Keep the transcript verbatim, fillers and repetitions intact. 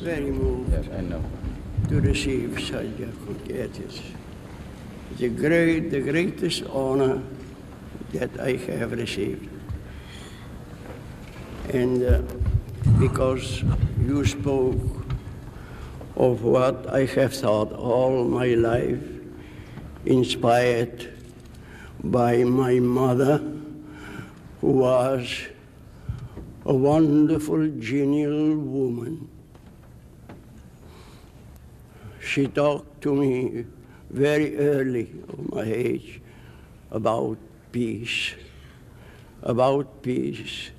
very moved Yes, I know. to receive Sajja Konkietis. The great, the greatest honor that I have received. And uh, because you spoke of what I have thought all my life, inspired by my mother, who was a wonderful, genial woman. She talked to me very early of my age about peace, about peace.